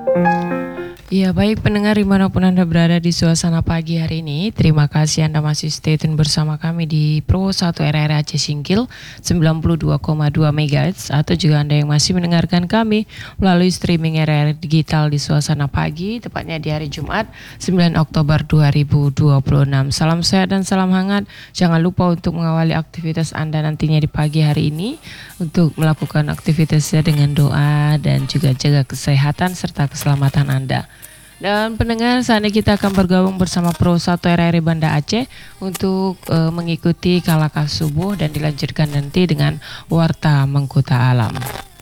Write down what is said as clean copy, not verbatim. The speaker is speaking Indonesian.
Ya baik pendengar dimanapun Anda berada di suasana pagi hari ini, terima kasih Anda masih stay tune bersama kami di Pro 1 RRI Aceh Singkil 92,2 MHz, atau juga Anda yang masih mendengarkan kami melalui streaming RRI Digital di suasana pagi, tepatnya di hari Jumat 9 Oktober 2026. Salam sehat dan salam hangat. Jangan lupa untuk mengawali aktivitas Anda nantinya di pagi hari ini untuk melakukan aktivitasnya dengan doa dan juga jaga kesehatan serta keselamatan Anda. Dan pendengar, saat ini kita akan bergabung bersama Pro 1 RRI Banda Aceh untuk mengikuti kalakah subuh dan dilanjutkan nanti dengan Warta Mengkuta Alam.